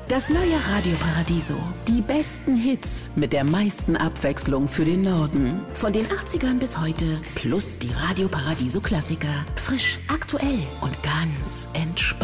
Das neue Radio Paradiso. Die besten Hits mit der meisten Abwechslung für den Norden. Von den 80ern bis heute. Plus die Radio Paradiso Klassiker. Frisch, aktuell und ganz entspannt.